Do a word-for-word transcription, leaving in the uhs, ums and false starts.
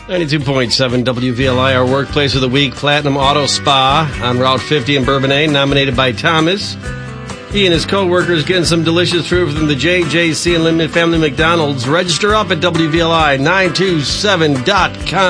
ninety-two point seven W V L I, our workplace of the week, Platinum Auto Spa on Route fifty in Bourbonnais, nominated by Thomas. He and his co-workers getting some delicious food from the J J C Unlimited Family McDonald's. Register up at W V L I nine two seven dot com.